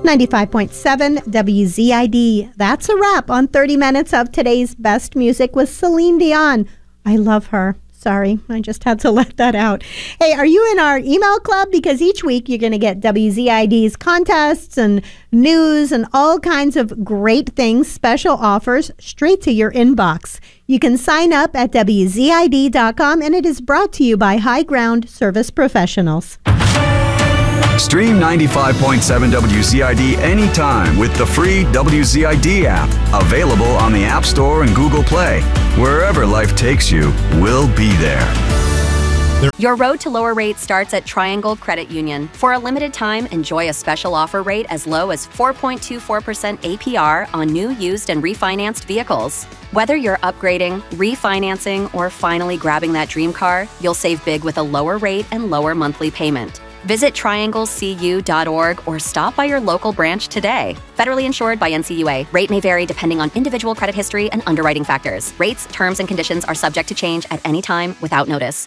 95.7 WZID. That's a wrap on 30 minutes of today's best music with Celine Dion. I love her. Sorry, I just had to let that out. Hey, are you in our email club? Because each week you're going to get WZID's contests and news and all kinds of great things, special offers straight to your inbox. You can sign up at WZID.com, and it is brought to you by High Ground Service Professionals. Stream 95.7 WZID anytime with the free WZID app. Available on the App Store and Google Play. Wherever life takes you, we'll be there. Your road to lower rates starts at Triangle Credit Union. For a limited time, enjoy a special offer rate as low as 4.24% APR on new, used, and refinanced vehicles. Whether you're upgrading, refinancing, or finally grabbing that dream car, you'll save big with a lower rate and lower monthly payment. Visit trianglecu.org or stop by your local branch today. Federally insured by NCUA. Rate may vary depending on individual credit history and underwriting factors. Rates, terms, and conditions are subject to change at any time without notice.